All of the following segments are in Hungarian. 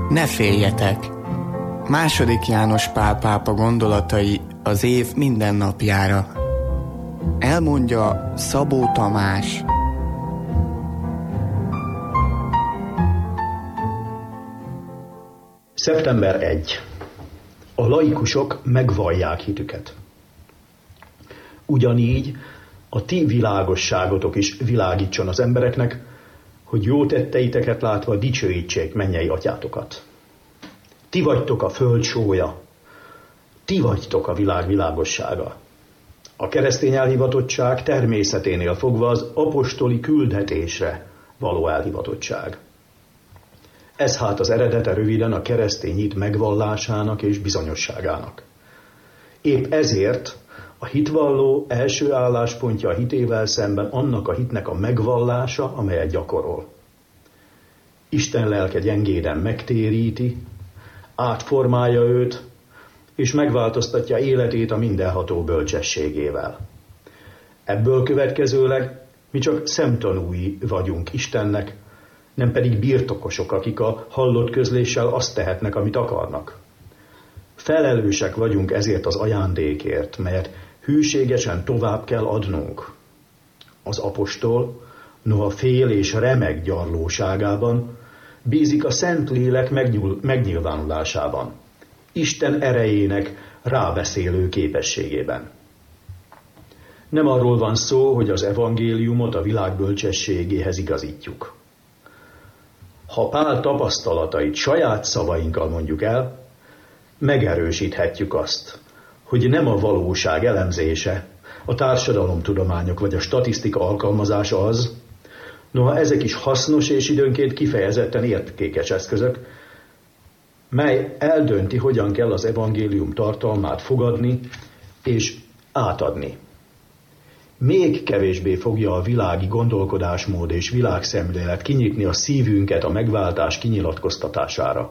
Ne féljetek! II. János Pál pápa gondolatai az év minden napjára. Elmondja Szabó Tamás. Szeptember 1. A laikusok megvallják hitüket. Ugyanígy a ti világosságotok is világítson az embereknek, hogy jó tetteiteket látva dicsőítsék mennyei atyátokat. Ti vagytok a föld sója, ti vagytok a világ világossága. A keresztény elhivatottság természeténél fogva az apostoli küldetésre való elhivatottság. Ez hát az eredete röviden a keresztény hit megvallásának és bizonyosságának. Épp ezért a hitvalló első álláspontja a hitével szemben annak a hitnek a megvallása, amelyet gyakorol. Isten lelke gyengéden megtéríti, átformálja őt, és megváltoztatja életét a mindenható bölcsességével. Ebből következőleg mi csak szemtanúi vagyunk Istennek, nem pedig birtokosok, akik a hallott közléssel azt tehetnek, amit akarnak. Felelősek vagyunk ezért az ajándékért, melyet hűségesen tovább kell adnunk. Az apostol, noha fél és remeg gyarlóságában, bízik a Szentlélek megnyilvánulásában, Isten erejének rábeszélő képességében. Nem arról van szó, hogy az evangéliumot a világ bölcsességéhez igazítjuk. Ha Pál tapasztalatait saját szavainkkal mondjuk el, megerősíthetjük azt, hogy nem a valóság elemzése, a társadalomtudományok vagy a statisztika alkalmazása az, noha ezek is hasznos és időnként kifejezetten értékes eszközök, mely eldönti, hogyan kell az evangélium tartalmát fogadni és átadni. Még kevésbé fogja a világi gondolkodásmód és világszemlélet kinyitni a szívünket a megváltás kinyilatkoztatására.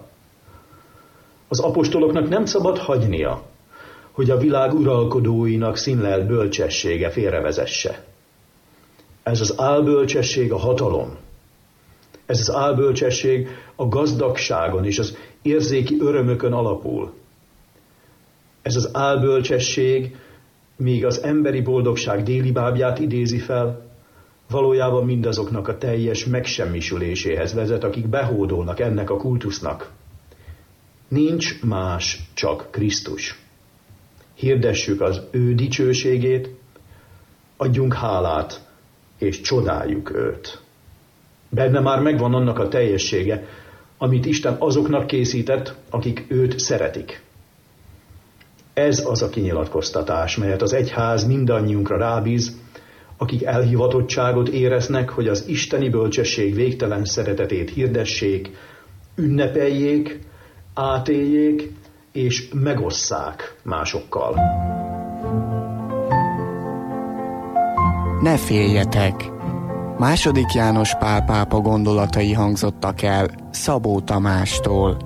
Az apostoloknak nem szabad hagynia, hogy a világ uralkodóinak színlelt bölcsessége félrevezesse. Ez az álbölcsesség a hatalom. Ez az álbölcsesség a gazdagságon és az érzéki örömökön alapul. Ez az álbölcsesség, míg az emberi boldogság déli bábját idézi fel, valójában mindazoknak a teljes megsemmisüléséhez vezet, akik behódolnak ennek a kultusznak. Nincs más, csak Krisztus. Hirdessük az ő dicsőségét, adjunk hálát, és csodáljuk őt. Benne már megvan annak a teljessége, amit Isten azoknak készített, akik őt szeretik. Ez az a kinyilatkoztatás, melyet az egyház mindannyiunkra rábíz, akik elhivatottságot éreznek, hogy az isteni bölcsesség végtelen szeretetét hirdessék, ünnepeljék, átéljék és megosszák másokkal. Ne féljetek! II. János Pál pápa gondolatai hangzottak el Szabó Tamástól.